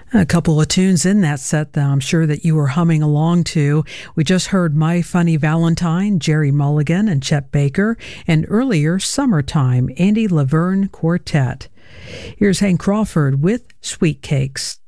A couple of tunes in that set that I'm sure that you were humming along to. We just heard My Funny Valentine, Jerry Mulligan and Chet Baker, and earlier Summertime, Andy Laverne Quartet. Here's Hank Crawford with Sweet Cakes.